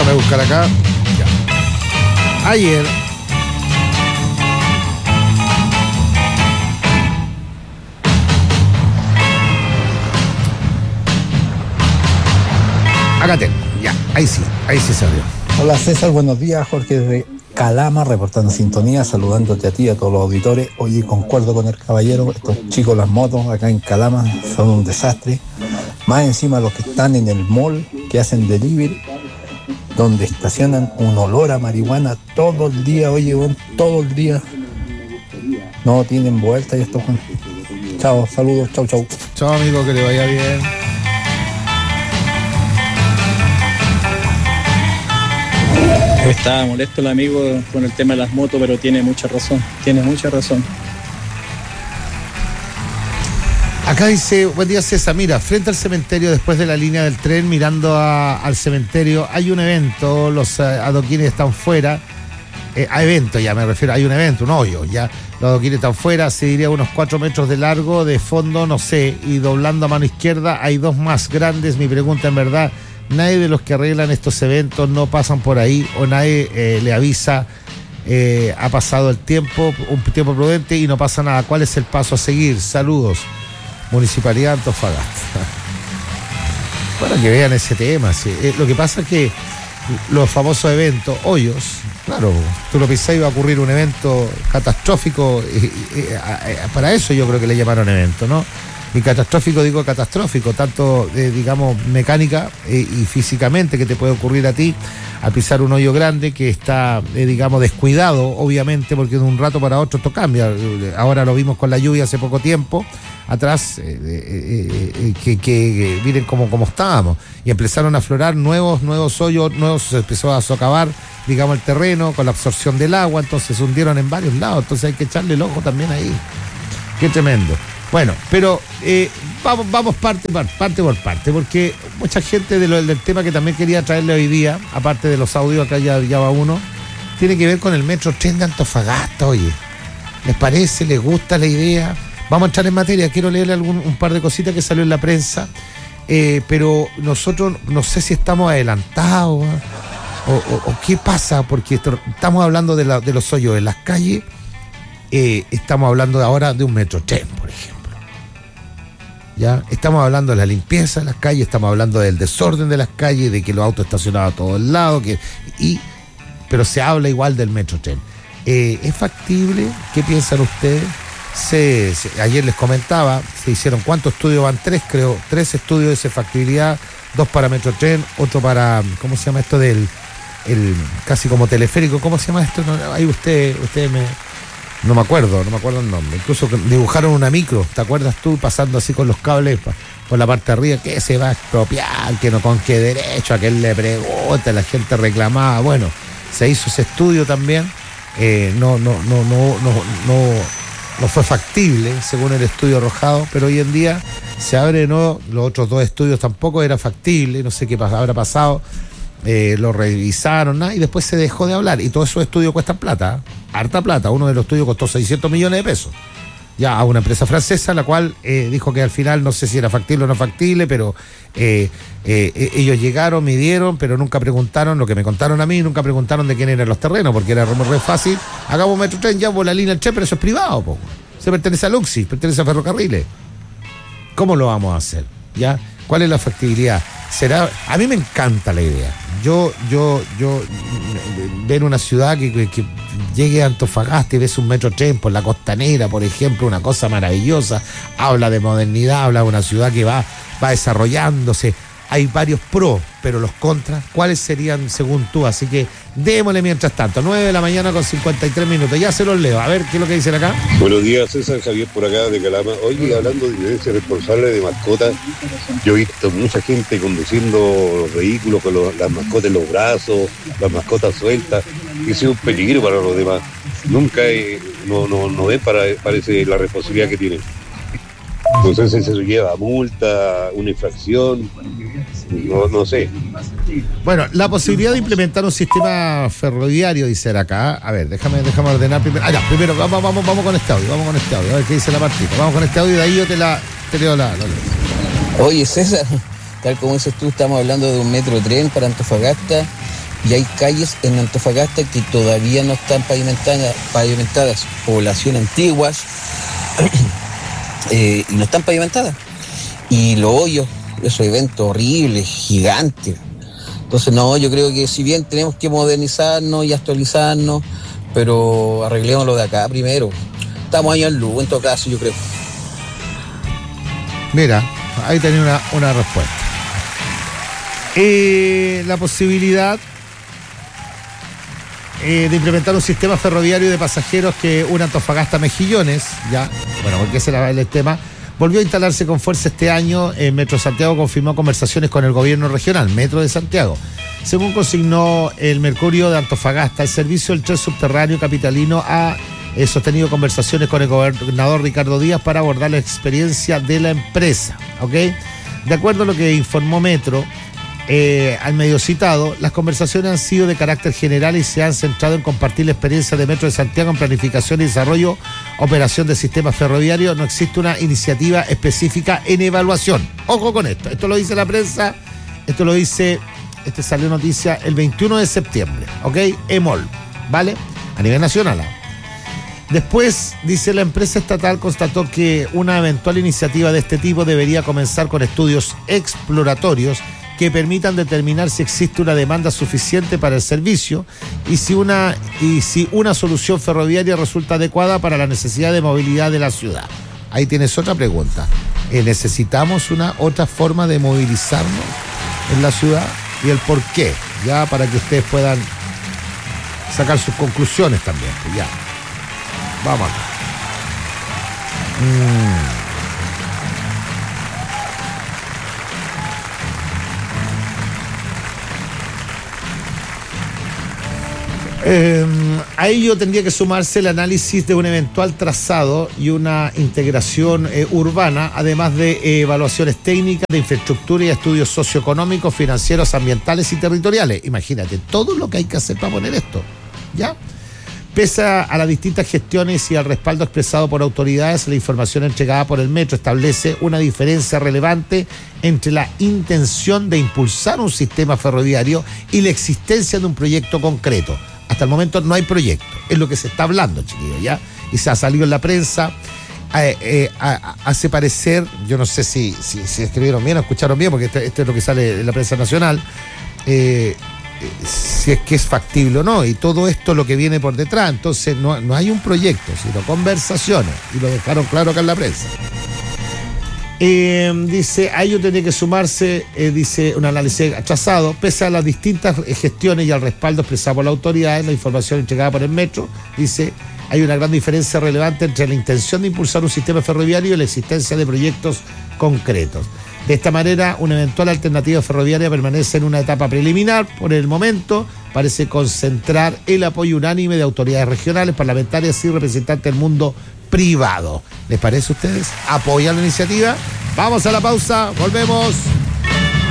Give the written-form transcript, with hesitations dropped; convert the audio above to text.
Déjame buscar acá. Ya. Ayer. Acá tengo. Ya. Ahí sí se abrió. Hola César, buenos días. Jorge desde Calama, reportando sintonía, saludándote a ti y a todos los auditores. Oye, concuerdo con el caballero, estos chicos, las motos acá en Calama son un desastre. Más encima los que están en el mall, que hacen delivery, donde estacionan un olor a marihuana todo el día, oye, bueno, todo el día. No tienen vuelta y esto. Chao, saludos, chau. Chao amigo, que le vaya bien. Estaba molesto el amigo con el tema de las motos, pero tiene mucha razón. Acá dice, buen día César, mira, frente al cementerio, después de la línea del tren, mirando al cementerio, hay un evento, los adoquines están fuera, a evento ya me refiero, hay un evento, un hoyo, ya, los adoquines están fuera, se diría unos 4 metros de largo, de fondo, no sé, y doblando a mano izquierda hay 2 más grandes. Mi pregunta en verdad, nadie de los que arreglan estos eventos no pasan por ahí, o nadie le avisa, ha pasado el tiempo, un tiempo prudente y no pasa nada. ¿Cuál es el paso a seguir? Saludos. Municipalidad de Antofagasta. Para que vean ese tema, sí. Lo que pasa es que los famosos eventos, hoyos, claro, tú lo pensás y va a ocurrir un evento catastrófico, para eso yo creo que le llamaron evento, ¿no? Y catastrófico, digo catastrófico, tanto, digamos, mecánica y físicamente, que te puede ocurrir a ti al pisar un hoyo grande que está, digamos, descuidado, obviamente, porque de un rato para otro esto cambia. Ahora lo vimos con la lluvia hace poco tiempo atrás, que miren cómo estábamos. Y empezaron a aflorar nuevos hoyos, se empezó a socavar, digamos, el terreno con la absorción del agua, entonces se hundieron en varios lados, entonces hay que echarle el ojo también ahí. Qué tremendo. Bueno, pero vamos parte por parte, porque mucha gente del tema que también quería traerle hoy día, aparte de los audios, acá ya va uno, tiene que ver con el Metro Tren de Antofagasta. Oye, ¿les parece? ¿Les gusta la idea? Vamos a entrar en materia. Quiero leerle un par de cositas que salió en la prensa, pero nosotros no sé si estamos adelantados o qué pasa, porque estamos hablando de los hoyos en las calles, estamos hablando ahora de un Metro Tren, por ejemplo. ¿Ya? Estamos hablando de la limpieza de las calles, estamos hablando del desorden de las calles, de que los autos estacionados a todos lados, pero se habla igual del Metro Tren. ¿Es factible? ¿Qué piensan ustedes? Ayer les comentaba, se hicieron, ¿cuántos estudios van? 3 estudios de factibilidad, 2 para Metro Tren, otro para, ¿cómo se llama esto del casi como teleférico? ¿Cómo se llama esto? No, ahí ustedes no me acuerdo el nombre. Incluso dibujaron una micro, ¿te acuerdas tú? Pasando así con los cables por la parte de arriba, que se va a expropiar, que no, con qué derecho, a que él le pregunte, la gente reclamaba. Bueno, se hizo ese estudio también, no fue factible según el estudio arrojado, pero hoy en día se abre de nuevo. Los otros 2 estudios tampoco era factible, no sé qué habrá pasado. Lo revisaron, y después se dejó de hablar, y todos esos estudios cuestan plata, harta plata. Uno de los estudios costó 600 millones de pesos ya a una empresa francesa, la cual dijo que al final no sé si era factible o no factible, pero ellos llegaron, midieron, pero nunca preguntaron, lo que me contaron a mí, nunca preguntaron de quién eran los terrenos, porque era re fácil. Hagamos un Metro Tren, ya por la línea del Che, pero eso es privado, se pertenece a Luxi, pertenece a Ferrocarriles. ¿Cómo lo vamos a hacer? ¿Ya? ¿Cuál es la factibilidad? A mí me encanta la idea. Yo ver una ciudad que llegue a Antofagasta y ves un Metro Tren por la costanera, por ejemplo, una cosa maravillosa. Habla de modernidad, habla de una ciudad que va desarrollándose. Hay varios pros, pero los contras, ¿cuáles serían según tú? Así que démosle mientras tanto. 9 de la mañana con 53 minutos. Ya se los leo. A ver, ¿qué es lo que dicen acá? Buenos días, César. Javier por acá de Calama. Oye, hablando de violencia responsable de mascotas, yo he visto mucha gente conduciendo los vehículos con las mascotas en los brazos, las mascotas sueltas. Eso es un peligro para los demás. Nunca no ven parece la responsabilidad que tienen. Entonces eso lleva multa, una infracción, no sé. Bueno, la posibilidad de implementar un sistema ferroviario, dice acá. A ver, déjame ordenar primero. Primero vamos con este audio, a ver qué dice la Martita. Vamos con este audio y de ahí yo te leo la. Oye, César, tal como dices tú, estamos hablando de un Metro Tren para Antofagasta, y hay calles en Antofagasta que todavía no están pavimentadas, población antiguas, y no están pavimentadas. Y los hoyos, esos eventos horribles, gigantes. Entonces, no, yo creo que si bien tenemos que modernizarnos y actualizarnos, pero arreglémoslo de acá primero. Estamos años en luz, en todo caso, yo creo. Mira, ahí tenía una respuesta. La posibilidad de implementar un sistema ferroviario de pasajeros que una Antofagasta a Mejillones, ya, bueno, porque ese era el tema, volvió a instalarse con fuerza este año. Metro Santiago confirmó conversaciones con el gobierno regional, Metro de Santiago. Según consignó el Mercurio de Antofagasta, el servicio del tren subterráneo capitalino ha sostenido conversaciones con el gobernador Ricardo Díaz para abordar la experiencia de la empresa, ¿ok? De acuerdo a lo que informó Metro, al medio citado, las conversaciones han sido de carácter general y se han centrado en compartir la experiencia de Metro de Santiago en planificación y desarrollo, operación de sistemas ferroviarios. No existe una iniciativa específica en evaluación. Ojo con esto, esto lo dice la prensa, salió noticia el 21 de septiembre, ¿ok? EMOL, ¿vale? A nivel nacional. Después, dice, la empresa estatal constató que una eventual iniciativa de este tipo debería comenzar con estudios exploratorios que permitan determinar si existe una demanda suficiente para el servicio y si una solución ferroviaria resulta adecuada para la necesidad de movilidad de la ciudad. Ahí tienes otra pregunta. ¿Necesitamos una otra forma de movilizarnos en la ciudad? Y el por qué, ya, para que ustedes puedan sacar sus conclusiones también. Pues ya. Vamos acá. A ello tendría que sumarse el análisis de un eventual trazado y una integración urbana, además de evaluaciones técnicas de infraestructura y estudios socioeconómicos, financieros, ambientales y territoriales. Imagínate todo lo que hay que hacer para poner esto, ¿ya? Pese a las distintas gestiones y al respaldo expresado por autoridades, la información entregada por el Metro establece una diferencia relevante entre la intención de impulsar un sistema ferroviario y la existencia de un proyecto concreto. Hasta el momento no hay proyecto, es lo que se está hablando, chiquillos, ¿ya? Y se ha salido en la prensa, hace parecer, yo no sé si escribieron bien o escucharon bien, porque este es lo que sale en la prensa nacional, si es que es factible o no, y todo esto lo que viene por detrás. Entonces no hay un proyecto, sino conversaciones, y lo dejaron claro acá en la prensa. Dice, a ello tiene que sumarse, dice, un análisis atrasado, pese a las distintas gestiones y al respaldo expresado por las autoridades, la información entregada por el Metro, dice, hay una gran diferencia relevante entre la intención de impulsar un sistema ferroviario y la existencia de proyectos concretos. De esta manera, una eventual alternativa ferroviaria permanece en una etapa preliminar. Por el momento, parece concentrar el apoyo unánime de autoridades regionales, parlamentarias y representantes del mundo privado. ¿Les parece a ustedes? ¿Apoyan la iniciativa? Vamos a la pausa, volvemos.